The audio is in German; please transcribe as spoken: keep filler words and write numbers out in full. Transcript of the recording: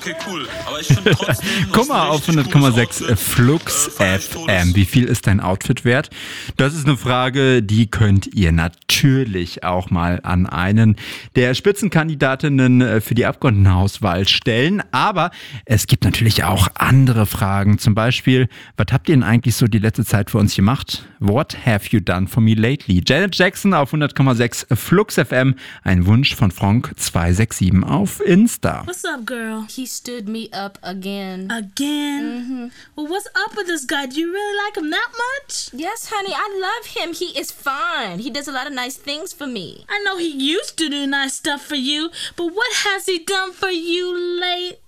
Okay, cool. Aber ich finde trotzdem... Guck mal auf hundert Komma sechs Flux F M. Wie viel ist dein Outfit wert? Das ist eine Frage, die könnt ihr natürlich auch mal an einen der Spitzenkandidatinnen für die Abgeordnetenhauswahl stellen. Aber es gibt natürlich auch andere Fragen. Zum Beispiel, was habt ihr denn eigentlich so die letzte Zeit für uns gemacht? What have you done for me lately? Janet Jackson auf hundert Komma sechs Flux F M. Ein Wunsch von Frank zwei sechs sieben auf Insta. What's up, girl? He stood me up again. Again? Mm-hmm. Well, what's up with this guy? Do you really like him that much? Yes, honey, I love him. He is fine. He does a lot of nice things for me. I know he used to do nice stuff for you, but what has he done for you lately?